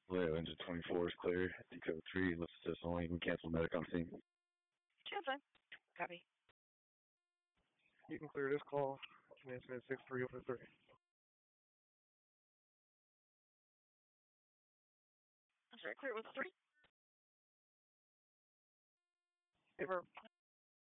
Leo engine 24 is clear. Deco 3, let's assist only. We cancel medic on scene. Translate. Copy. You can clear this call. Commencement 6303. I'm sorry, clear with 3. Paper.